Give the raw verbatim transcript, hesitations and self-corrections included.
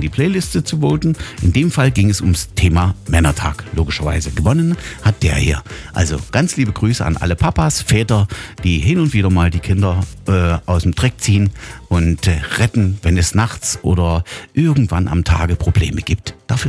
die Playliste zu voten. In dem Fall ging es ums Thema Männertag, logischerweise. Gewonnen hat der hier. Also ganz liebe Grüße an alle Papas, Väter, die hin und wieder mal die Kinder äh, aus dem Dreck ziehen und äh, retten, wenn es nachts oder irgendwann am Tage Probleme gibt.